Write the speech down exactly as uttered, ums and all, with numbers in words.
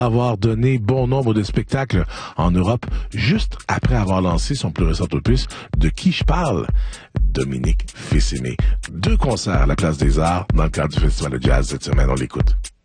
avoir donné bon nombre de spectacles en Europe juste après avoir lancé son plus récent opus. De qui je parle? Dominique Fils-Aimé. Deux concerts à la Place des Arts dans le cadre du Festival de Jazz cette semaine. On l'écoute.